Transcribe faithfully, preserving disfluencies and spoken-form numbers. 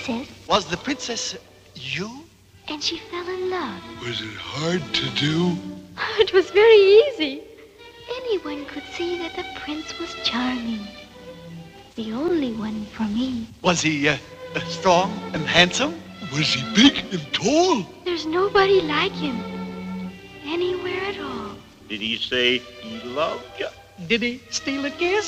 princess. Was the princess you? And she fell in love. Was it hard to do? It was very easy. Anyone could see that the prince was charming. The only one for me. Was he uh, uh, strong and handsome? Was he big and tall? There's nobody like him. Anywhere at all. Did he say he loved you? Did he steal a kiss?